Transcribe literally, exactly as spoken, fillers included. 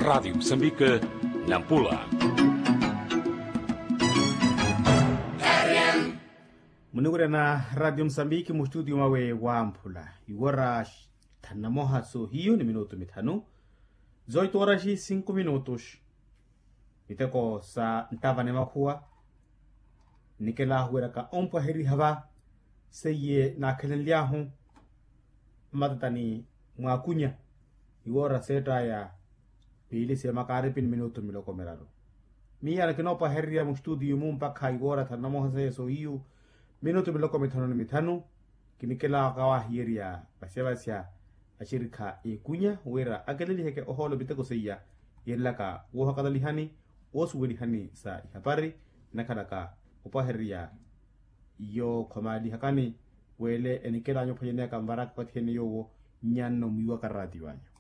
Rádio Moçambique, Nampula. Munugure na Radio Msambiki mu studio mawe wa Mpula. Iwara tanamoha so hiyo ni minuto mitano. Zoito horas cinco minutos. Iteko sa ntava ne makua. Nikela huera ka ompa heri hava. Seye na keleliahu. Matatani mwakunya. Iwara seta ya pili se makare pin minuto miloko meraro. Mia na kinopa heri ya mu studio mumpa ka iwara tanamoha se so hiyo. Minuto miloko mitano na mitano kinikela kawa hiria basebasya ashirika ikunya wera agalili heke oholo biteko seya yelaka wo hakadali hani osuweli hani sa habari nakadaka opaheria yo komali hakani wele enikela nyo panyene ka mbarak patene yo nyanno miwa karati wanyo